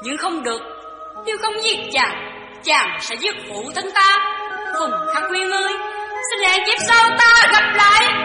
Nhưng không được, nếu không giết chàng sẽ giết phụ thân ta. Phùng Khắc Nguyên ơi, xin hẹn kiếp sau ta gặp lại.